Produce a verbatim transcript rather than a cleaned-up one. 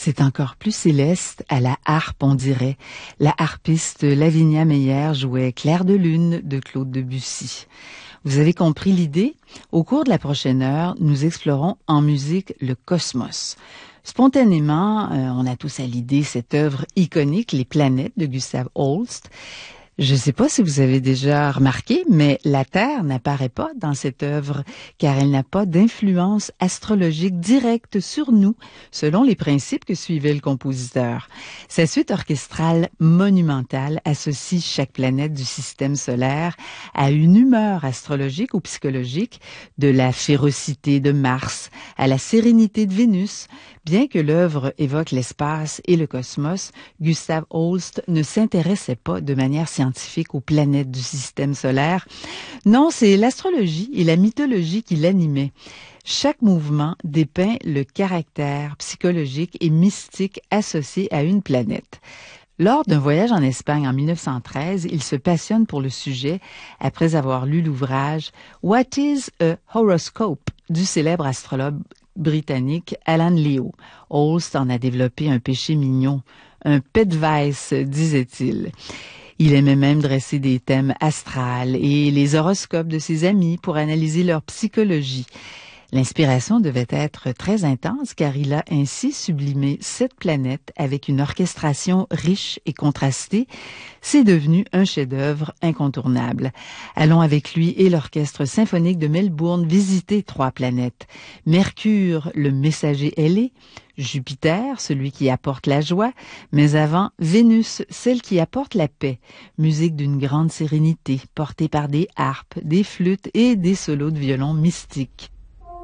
C'est encore plus céleste à la harpe, on dirait. La harpiste Lavinia Meyer jouait Clair de lune de Claude Debussy. Vous avez compris l'idée? Au cours de la prochaine heure, nous explorons en musique le cosmos. Spontanément, euh, on a tous à l'idée cette œuvre iconique, Les planètes de Gustav Holst. Je ne sais pas si vous avez déjà remarqué, mais la Terre n'apparaît pas dans cette œuvre car elle n'a pas d'influence astrologique directe sur nous, selon les principes que suivait le compositeur. Sa suite orchestrale monumentale associe chaque planète du système solaire à une humeur astrologique ou psychologique, de la férocité de Mars à la sérénité de Vénus. Bien que l'œuvre évoque l'espace et le cosmos, Gustav Holst ne s'intéressait pas de manière scientifique aux planètes du système solaire. Non, c'est l'astrologie et la mythologie qui l'animaient. Chaque mouvement dépeint le caractère psychologique et mystique associé à une planète. Lors d'un voyage en Espagne en mille neuf cent treize, il se passionne pour le sujet après avoir lu l'ouvrage « What is a Horoscope » du célèbre astrologue britannique Alan Leo. Holst en a développé un péché mignon, un pet vice, disait-il. Il aimait même dresser des thèmes astrales et les horoscopes de ses amis pour analyser leur psychologie. L'inspiration devait être très intense car il a ainsi sublimé sept planètes avec une orchestration riche et contrastée. C'est devenu un chef-d'œuvre incontournable. Allons avec lui et l'Orchestre symphonique de Melbourne visiter trois planètes. Mercure, le messager ailé, Jupiter, celui qui apporte la joie, mais avant, Vénus, celle qui apporte la paix. Musique d'une grande sérénité, portée par des harpes, des flûtes et des solos de violon mystiques.